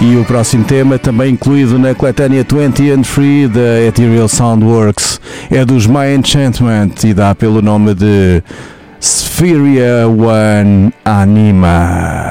E o próximo tema, também incluído na coletânea 20th da Ethereal Soundworks, é dos My Enchantment e dá pelo nome de Spheria One Anima.